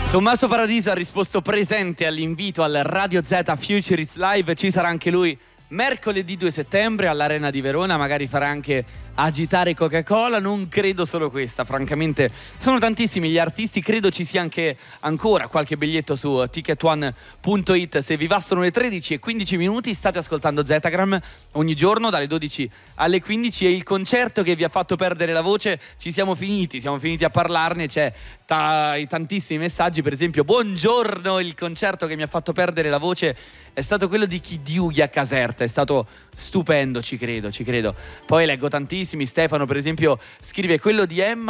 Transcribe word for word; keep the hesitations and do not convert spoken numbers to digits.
Tommaso Paradiso ha risposto presente all'invito al Radio Z Future It's Live. Ci sarà anche lui mercoledì due settembre all'Arena di Verona. Magari farà anche agitare Coca-Cola. Non credo solo questa, francamente sono tantissimi gli artisti. Credo ci sia anche ancora qualche biglietto su ticket one punto it. Se vi bastano le tredici e quindici minuti, state ascoltando Zetagram ogni giorno dalle dodici alle quindici. E il concerto che vi ha fatto perdere la voce, ci siamo finiti, siamo finiti a parlarne. C'è ta- tantissimi messaggi, per esempio: buongiorno, il concerto che mi ha fatto perdere la voce è stato quello di Kid Yugi a Caserta, è stato stupendo, ci credo, ci credo. Poi leggo tantissimi. Stefano per esempio scrive: quello di Emma